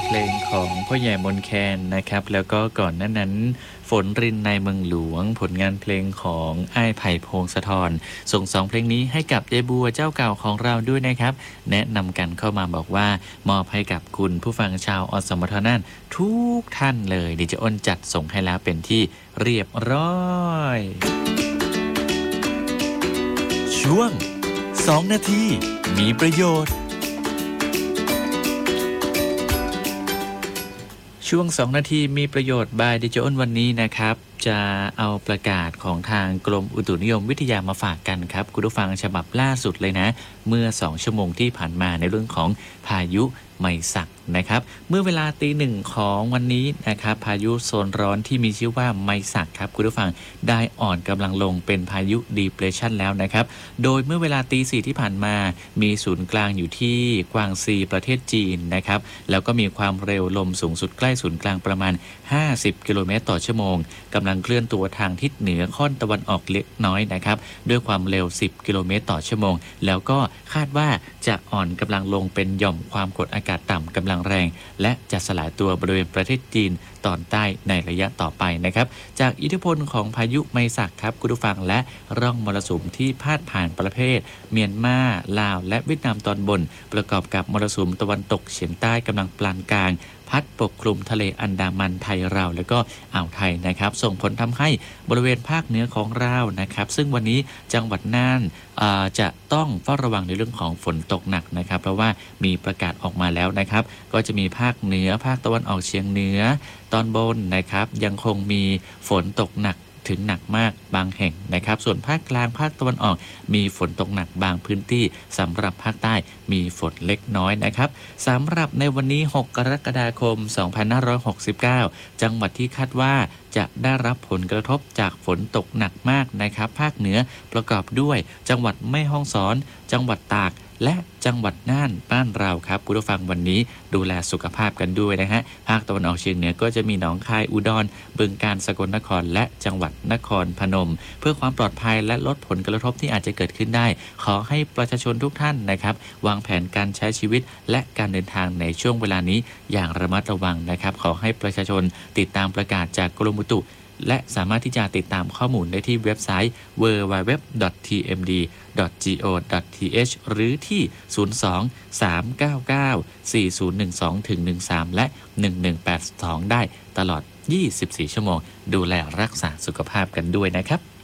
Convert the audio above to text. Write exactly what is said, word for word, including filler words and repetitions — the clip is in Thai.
เพลงของพ่อใหญ่มนแคนนะครับแล้วก็ก่อนหน้านั้นฝนรินในเมืองหลวงผลงานเพลงของอ้ายไผ่พงศธรส่งสองเพลงนี้ให้กับยายบัวเจ้าเก่าของเราด้วยนะครับแนะนำกันเข้ามาบอกว่ามอบให้กับคุณผู้ฟังชาวอสมทนั่นทุกท่านเลยดิจะอ้นจัดส่งให้แล้วเป็นที่เรียบร้อยช่วงสองนาทีมีประโยชน์ช่วงสองนาทีมีประโยชน์บายดิจิอ้นวันนี้นะครับจะเอาประกาศของทางกรมอุตุนิยมวิทยามาฝากกันครับคุณผู้ฟังฉบับล่าสุดเลยนะเมื่อสองชั่วโมงที่ผ่านมาในเรื่องของพายุไมศักนะครับเมื่อเวลาตีหนึ่งของวันนี้นะครับพายุโซนร้อนที่มีชื่อว่าไมศักครับคุณผู้ฟังได้อ่อนกำลังลงเป็นพายุดีเพรสชันแล้วนะครับโดยเมื่อเวลาตีสี่ที่ผ่านมามีศูนย์กลางอยู่ที่กวางซีประเทศจีนนะครับแล้วก็มีความเร็วลมสูงสุดใกล้ศูนย์กลางประมาณห้าสิบกิโลเมตรต่อชั่วโมงกำลังเคลื่อนตัวทางทิศเหนือค่อนตะวันออกเล็กน้อยนะครับด้วยความเร็วสิบกิโลเมตรต่อชั่วโมงแล้วก็คาดว่าจะอ่อนกำลังลงเป็นหย่อมความกดอากาศต่ำกำลังแรงและจะสลายตัวบริเวณประเทศจีนตอนใต้ในระยะต่อไปนะครับจากอิทธิพลของพายุไมศักครับคุณผู้ฟังและร่องมรสุมที่พาดผ่านประเทศเมียนมาลาวและเวียดนามตอนบนประกอบกับมรสุมตะวันตกเฉียงใต้กำลังปานกลางพัดปกคลุมทะเลอันดามันไทยเราและก็อ่าวไทยนะครับส่งผลทำให้บริเวณภาคเหนือของเรานะครับซึ่งวันนี้จังหวัดน่านจะต้องเฝ้าระวังในเรื่องของฝนตกหนักนะครับเพราะว่ามีประกาศออกมาแล้วนะครับก็จะมีภาคเหนือภาคตะวันออกเฉียงเหนือตอนบนนะครับยังคงมีฝนตกหนักถึงหนักมากบางแห่งนะครับส่วนภาคกลางภาคตะวันออกมีฝนตกหนักบางพื้นที่สำหรับภาคใต้มีฝนเล็กน้อยนะครับสำหรับในวันนี้หกกรกฎาคมสองพันห้าร้อยหกสิบเก้าจังหวัดที่คาดว่าจะได้รับผลกระทบจากฝนตกหนักมากนะครับภาคเหนือประกอบด้วยจังหวัดแม่ฮ่องสอนจังหวัดตากและจังหวัดน่านบ้านเราครับคุณผู้ฟังวันนี้ดูแลสุขภาพกันด้วยนะฮะภาคตะวันออกเฉียงเหนือก็จะมีหนองคายอุดรบึงกาฬสกลนครและจังหวัดนครพนมเพื่อความปลอดภัยและลดผลกระทบที่อาจจะเกิดขึ้นได้ขอให้ประชาชนทุกท่านนะครับวางแผนการใช้ชีวิตและการเดินทางในช่วงเวลานี้อย่างระมัดระวังนะครับขอให้ประชาชนติดตามประกาศจากกรมอุตุและสามารถที่จะติดตามข้อมูลได้ที่เว็บไซต์ ดับเบิลยู ดับเบิลยู ดับเบิลยู ดอท ที เอ็ม ดี ดอท จี โอ ดอท ที เอช หรือที่ ศูนย์ สอง สาม เก้า เก้า สี่ ศูนย์ หนึ่ง สอง หนึ่ง สาม และ หนึ่ง หนึ่ง แปด สอง ได้ตลอด ยี่สิบสี่ ชั่วโมงดูแลรักษาสุขภาพกันด้วยนะครับ